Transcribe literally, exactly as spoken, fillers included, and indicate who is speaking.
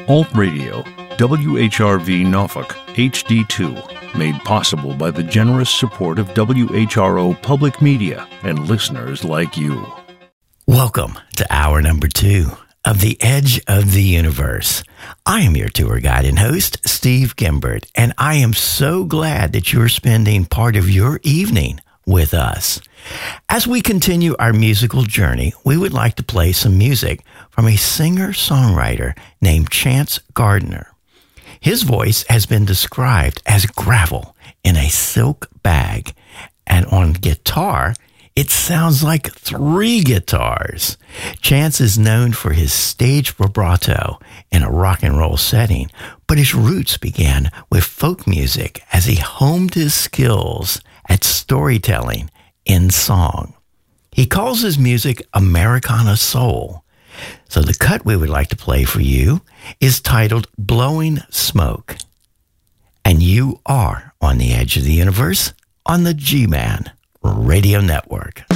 Speaker 1: Alt Radio, W H R V Norfolk, H D two, made possible by the generous support of W H R O Public Media and listeners like you.
Speaker 2: Welcome to hour number two of The Edge of the Universe. I am your tour guide and host, Steve Gimbert, and I am so glad that you're spending part of your evening with us. As we continue our musical journey, we would like to play some music from a singer-songwriter named Chance Gardner. His voice has been described as gravel in a silk bag, and on guitar, it sounds like three guitars. Chance is known for his stage vibrato in a rock and roll setting, but his roots began with folk music as he honed his skills at storytelling in song. He calls his music Americana Soul. So the cut we would like to play for you is titled Blowing Smoke. And you are on the Edge of the Universe on the G-Man Radio Network.